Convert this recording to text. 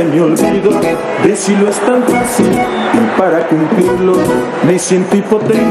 se me olvidó. Decirlo es tan fácil, para cumplirlo me siento hipotente.